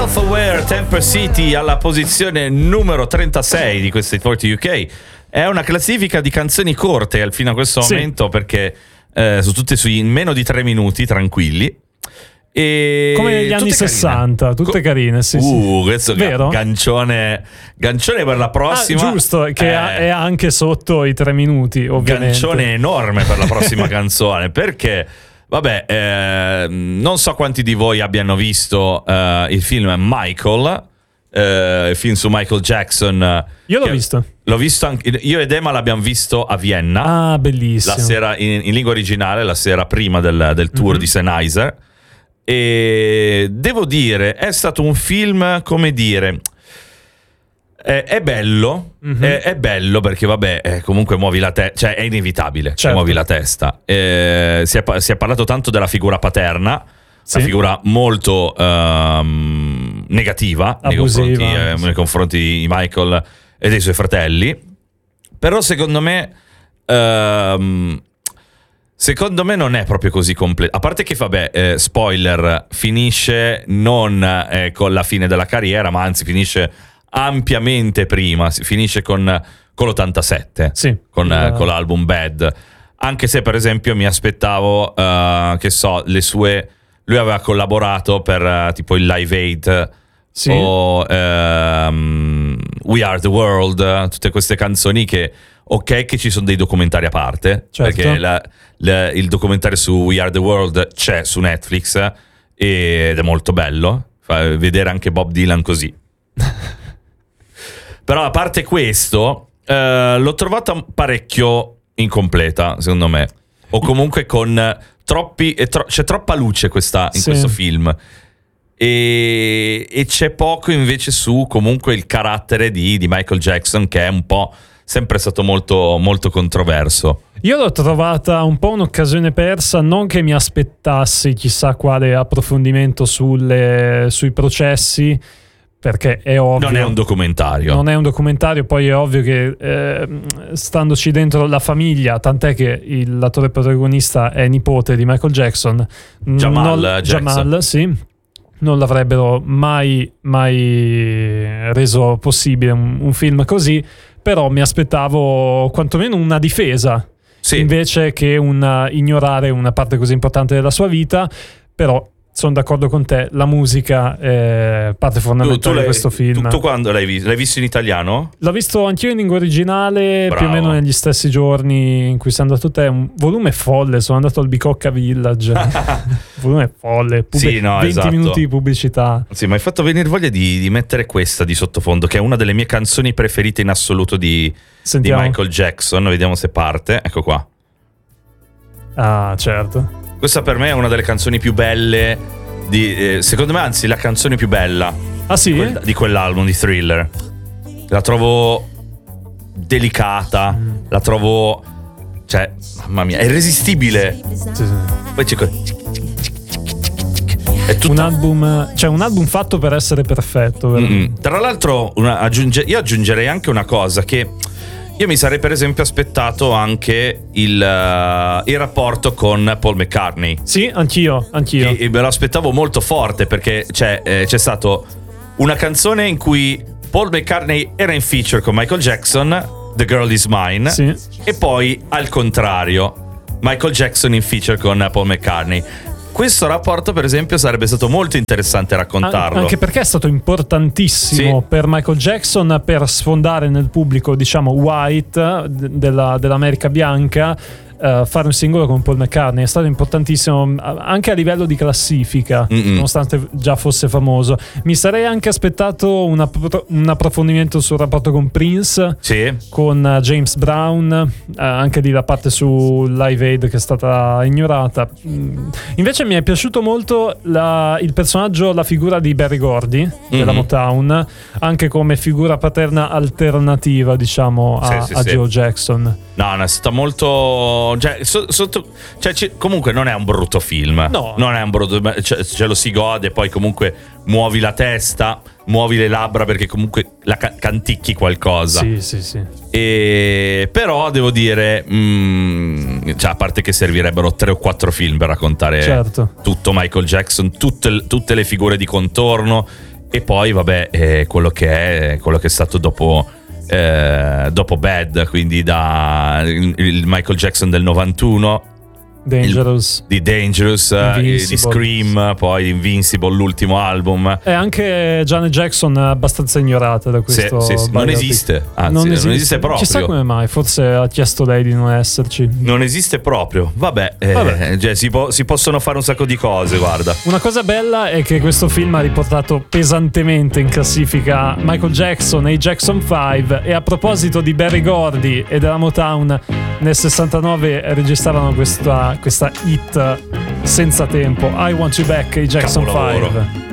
Self-Aware Temper City alla posizione numero 36 di questi 40 UK. È una classifica di canzoni corte fino a questo momento, perché sono tutte in meno di 3 minuti, tranquilli. E come negli anni 60, tutte carine. Sì, questo vero? Gancione per la prossima. Giusto, che è anche sotto i 3 minuti, ovviamente. Gancione enorme per la prossima canzone, perché vabbè, non so quanti di voi abbiano visto il film Michael, il film su Michael Jackson. Io l'ho visto. L'ho visto anche io ed Emma, l'abbiamo visto a Vienna. Ah, bellissimo. La sera in lingua originale, la sera prima del tour di Sennheiser. E devo dire, è stato un film, come dire, è bello, è bello perché vabbè, comunque muovi la testa, cioè è inevitabile, certo. Muovi la testa. Si è parlato tanto della figura paterna, una figura molto negativa nei confronti di Michael e dei suoi fratelli, però secondo me non è proprio così completo. A parte che, vabbè, spoiler, finisce non con la fine della carriera, ma anzi finisce ampiamente prima. Si finisce con l'87, con l'album Bad. Anche se, per esempio, mi aspettavo, lui aveva collaborato per tipo il Live Aid o We Are the World, tutte queste canzoni che ci sono dei documentari a parte, certo. Perché il documentario su We Are the World c'è su Netflix ed è molto bello, fa vedere anche Bob Dylan così. Però a parte questo, l'ho trovata parecchio incompleta, secondo me, o comunque con c'è troppa luce in questo film. E c'è poco invece su comunque il carattere di Michael Jackson, che è un po' sempre stato molto, molto controverso. Io l'ho trovata un po' un'occasione persa, non che mi aspettassi chissà quale approfondimento sui processi, perché è ovvio. Non è un documentario. Poi è ovvio che standoci dentro la famiglia, tant'è che l'attore protagonista è nipote di Michael Jackson, Jamal, sì. Non l'avrebbero mai reso possibile un film così, però mi aspettavo quantomeno una difesa, invece che ignorare una parte così importante della sua vita. Però sono d'accordo con te, la musica è parte fondamentale di questo film. Tu quando l'hai visto? L'hai visto in italiano? L'ho visto anch'io in lingua originale. Bravo. Più o meno negli stessi giorni in cui sei andato te. Un volume folle, sono andato al Bicocca Village. Volume folle, 20 esatto. minuti di pubblicità. Sì, ma hai fatto venire voglia di mettere questa di sottofondo, che è una delle mie canzoni preferite in assoluto di Michael Jackson. Vediamo se parte. Ecco qua. Ah, certo. Questa per me è una delle canzoni più belle secondo me, anzi la canzone più bella di quell'album di Thriller. La trovo delicata, la trovo, cioè, mamma mia, è irresistibile. Sì. Poi c'è è tutto un album fatto per essere perfetto. Tra l'altro io aggiungerei anche una cosa, che io mi sarei per esempio aspettato anche il rapporto con Paul McCartney. Sì, anch'io. E me lo aspettavo molto forte, perché c'è stato una canzone in cui Paul McCartney era in feature con Michael Jackson, The Girl Is Mine, e poi al contrario Michael Jackson in feature con Paul McCartney. Questo rapporto, per esempio, sarebbe stato molto interessante raccontarlo. Anche perché è stato importantissimo per Michael Jackson per sfondare nel pubblico, diciamo, white dell'America bianca. Fare un singolo con Paul McCartney è stato importantissimo anche a livello di classifica, nonostante già fosse famoso. Mi sarei anche aspettato un approfondimento sul rapporto con Prince, con James Brown, anche di la parte su Live Aid che è stata ignorata. Invece mi è piaciuto molto il personaggio, la figura di Berry Gordy della Motown, anche come figura paterna alternativa, diciamo, a Joe Jackson. No, è stata molto, comunque non è un brutto film. No. Non è un brutto, ce lo si gode, poi comunque muovi la testa, muovi le labbra, perché comunque canticchi qualcosa. Sì. E però devo dire, a parte che servirebbero 3 o 4 film per raccontare tutto Michael Jackson, tutte le figure di contorno E poi vabbè, quello che è stato dopo Bad, quindi il Michael Jackson del 91, Dangerous, di Scream, poi Invincible, l'ultimo album. E anche Janet Jackson è abbastanza ignorata da questo. Sì, non esiste, anzi non esiste proprio. Chissà come mai, forse ha chiesto lei di non esserci. Non esiste proprio. Vabbè. Cioè, si possono fare un sacco di cose, guarda. Una cosa bella è che questo film ha riportato pesantemente in classifica Michael Jackson e i Jackson 5, e a proposito di Berry Gordy e della Motown, nel 69 registravano questa hit senza tempo, I Want You Back, i Jackson 5.